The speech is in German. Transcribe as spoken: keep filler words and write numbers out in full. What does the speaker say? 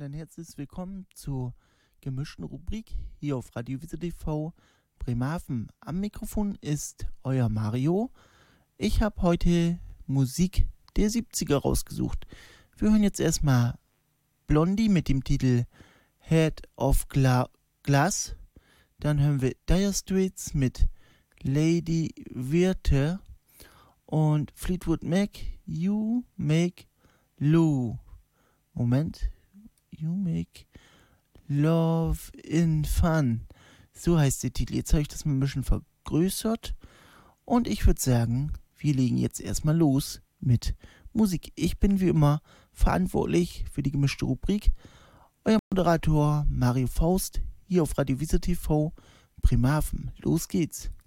ein herzliches Willkommen zur gemischten Rubrik hier auf Radio Wiese T V Bremerhaven. Am Mikrofon ist euer Mario. Ich habe heute Musik der siebziger rausgesucht. Wir hören jetzt erstmal Blondie mit dem Titel Head of Gla- Glass. Dann hören wir Dire Straits mit Lady Wirte und Fleetwood Mac, You Make Lou. Moment. You Make Love in Fun. So heißt der Titel. Jetzt habe ich das mal ein bisschen vergrößert. Und ich würde sagen, wir legen jetzt erstmal los mit Musik. Ich bin wie immer verantwortlich für die gemischte Rubrik. Euer Moderator Mario Faust hier auf Radio Wiese T V Bremerhaven. Los geht's.